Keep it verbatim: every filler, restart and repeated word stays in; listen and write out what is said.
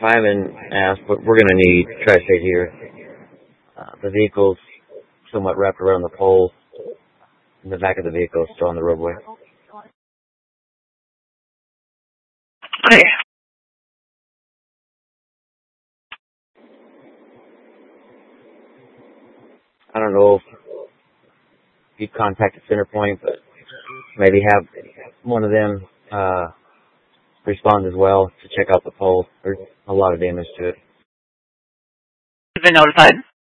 fireman asked, but we're going to need Tri-State here. Uh, the vehicle's somewhat wrapped around the pole, and the back of the vehicle is still on the roadway. Okay. I don't know if you contacted Centerpoint, but maybe have one of them uh, respond as well to check out the pole. There's a lot of damage to it. You've been notified.